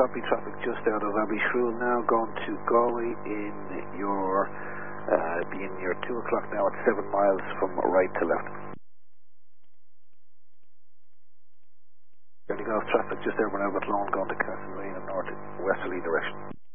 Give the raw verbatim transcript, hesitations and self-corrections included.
copy. Traffic just out of Abbeyshrew now, going to Galway in your, uh, be in your two o'clock now at seven miles from right to left. There you go, traffic just there, we're now at Lone, going to Castlereagh in north westerly direction.